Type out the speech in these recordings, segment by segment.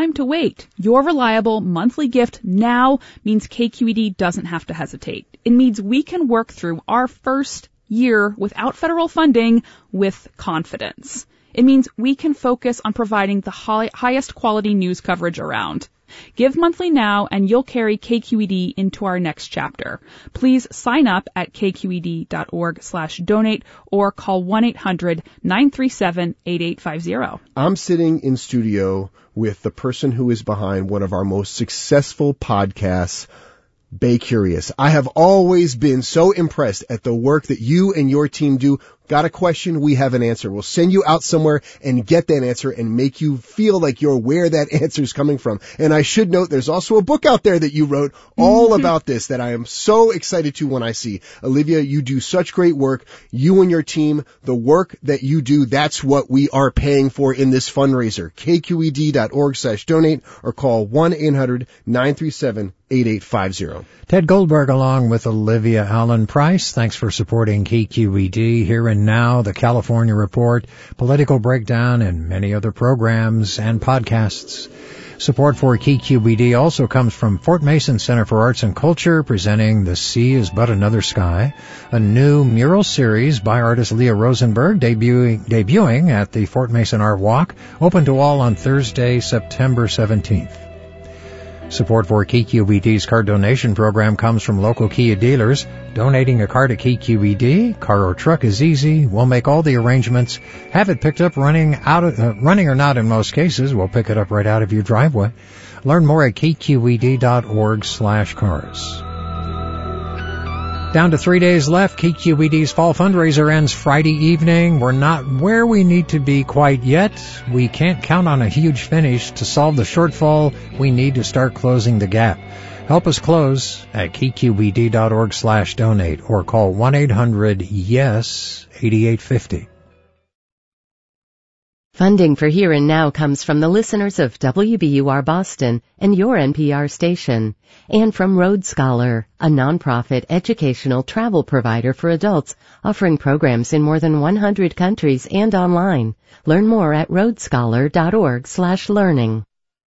time to wait. Your reliable monthly gift now means KQED doesn't have to hesitate. It means we can work through our first year without federal funding with confidence. It means we can focus on providing the highest quality news coverage around. Give monthly now and you'll carry KQED into our next chapter. Please sign up at kqed.org/donate or call 1-800-937-8850. I'm sitting in studio with the person who is behind one of our most successful podcasts, Bay Curious. I have always been so impressed at the work that you and your team do. Got a question? We have an answer. We'll send you out somewhere and get that answer and make you feel like you're where that answer is coming from. And I should note there's also a book out there that you wrote all about this that I am so excited to when I see. Olivia, you do such great work. You and your team, the work that you do, that's what we are paying for in this fundraiser. kqed.org/donate or call 1-800-937-8850. Ted Goldberg along with Olivia Allen Price. Thanks for supporting KQED. Here and Now, the California Report, Political Breakdown, and many other programs and podcasts. Support for KQED also comes from Fort Mason Center for Arts and Culture, presenting The Sea is But Another Sky, a new mural series by artist Leah Rosenberg, debuting at the Fort Mason Art Walk, open to all on Thursday, September 17th. Support for KQED's car donation program comes from local Kia dealers. Donating a car to KQED, car or truck, is easy. We'll make all the arrangements. Have it picked up running or not in most cases. We'll pick it up right out of your driveway. Learn more at kqed.org/cars. Down to 3 days left. KQED's fall fundraiser ends Friday evening. We're not where we need to be quite yet. We can't count on a huge finish. To solve the shortfall, we need to start closing the gap. Help us close at kqed.org/donate or call 1-800-YES-8850. Funding for Here and Now comes from the listeners of WBUR Boston and your NPR station, and from Road Scholar, a nonprofit educational travel provider for adults offering programs in more than 100 countries and online. Learn more at roadscholar.org/learning.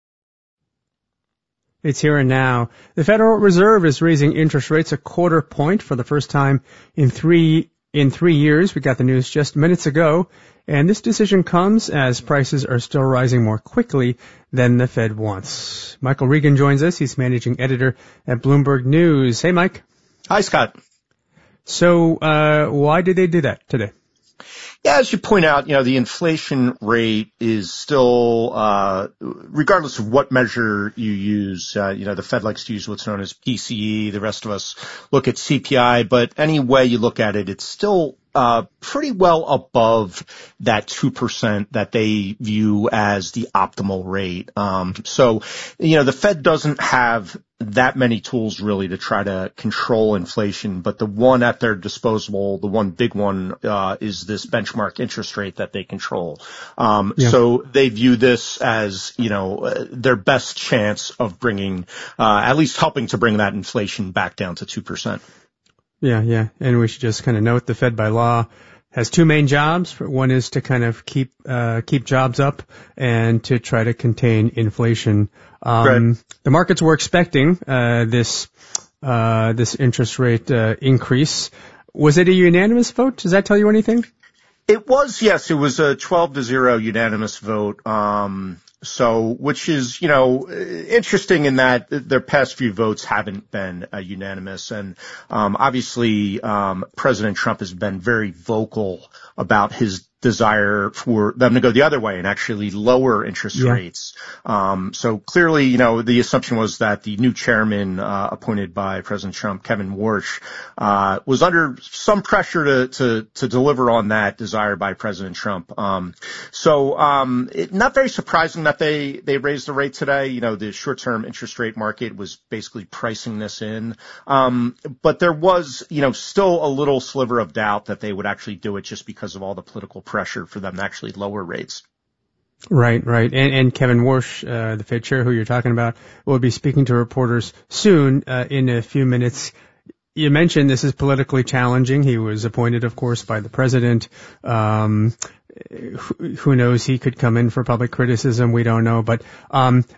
It's Here and Now. The Federal Reserve is raising interest rates a quarter point for the first time in three years. We got the news just minutes ago. And this decision comes as prices are still rising more quickly than the Fed wants. Michael Regan joins us. He's managing editor at Bloomberg News. Hey, Mike. Hi, Scott. So why did they do that today? Yeah, as you point out, the inflation rate is still, regardless of what measure you use, the Fed likes to use what's known as PCE. The rest of us look at CPI, but any way you look at it, it's still pretty well above that 2% that they view as the optimal rate. So the Fed doesn't have that many tools really to try to control inflation, but the one at their disposal, the one big one, is this benchmark interest rate that they control. So they view this as, their best chance of bringing, at least helping to bring that inflation back down to 2%. Yeah. And we should just kind of note the Fed by law has two main jobs. One is to kind of keep jobs up and to try to contain inflation. Right. The markets were expecting this interest rate increase. Was it a unanimous vote? Does that tell you anything? It was, yes. It was a 12-0 unanimous vote. So, which is, interesting in that their past few votes haven't been unanimous. And, obviously, President Trump has been very vocal about his desire for them to go the other way and actually lower interest rates. So clearly, the assumption was that the new chairman, appointed by President Trump, Kevin Warsh, was under some pressure to deliver on that desire by President Trump. So not very surprising that they raised the rate today. The short-term interest rate market was basically pricing this in. But there was, still a little sliver of doubt that they would actually do it just because of all the political pressure for them to actually lower rates. Right. And Kevin Warsh, the Fed chair who you're talking about, will be speaking to reporters soon, in a few minutes. You mentioned this is politically challenging. He was appointed, of course, by the president. Who knows? He could come in for public criticism. We don't know. But